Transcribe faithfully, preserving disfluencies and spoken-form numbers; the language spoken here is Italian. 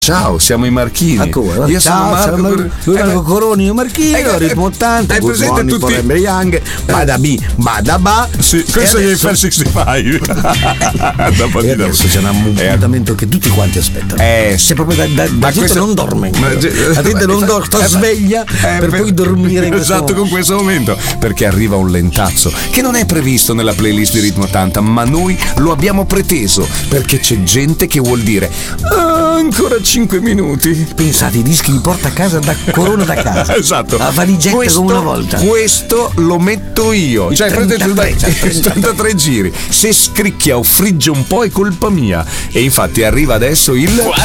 Ciao, siamo i Marchini. Ancora. Io Ciao, sono Marco, sono Mar- Cor- Marco eh, Coroni, io Marchino, eh, ritmo ottanta, hai good presente morning tutti- forever young, bada bi, bada ba. Sì, questo è il adesso- Fair sessantacinque. Dopo E di dopo. adesso c'è un appuntamento che tutti quanti aspettano. Eh, Se proprio da, da, la ma gente questo- non dorme. ma- La gente non dorme, sta eh, sveglia eh, per poi dormire in questo esatto, con questo momento, perché arriva un lentazzo che non è previsto nella playlist di Ritmo ottanta, ma noi lo abbiamo preteso perché c'è gente che vuol dire "Ah, ancora cinque minuti". Pensate, i dischi li porta a casa da Corona da casa. Esatto. La valigetta questo, come una volta. Questo lo metto io. I Cioè, prendete trentatré, i trentatré giri. Se scricchia o frigge un po' è colpa mia. E infatti arriva adesso il